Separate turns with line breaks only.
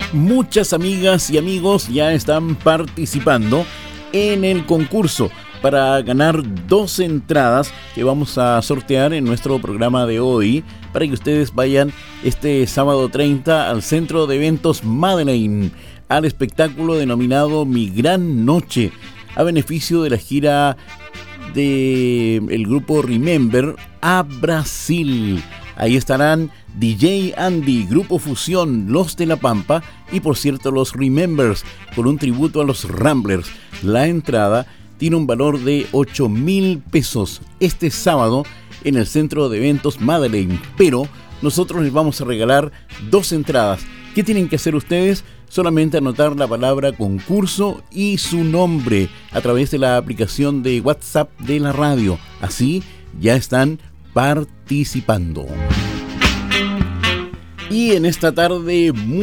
Muchas amigas y amigos ya están participando en el concurso para ganar 2 entradas que vamos a sortear en nuestro programa de hoy, para que ustedes vayan este sábado 30 al Centro de Eventos Madeleine, al espectáculo denominado Mi Gran Noche, a beneficio de la gira del grupo Remember a Brasil. Ahí estarán DJ Andy, Grupo Fusión, Los de la Pampa y, por cierto, los Remembers, con un tributo a los Ramblers. La entrada tiene un valor de 8,000 pesos este sábado en el Centro de Eventos Madeleine, pero nosotros les vamos a regalar 2 entradas. ¿Qué tienen que hacer ustedes? Solamente anotar la palabra concurso y su nombre a través de la aplicación de WhatsApp de la radio. Así ya están participando. Y en esta tarde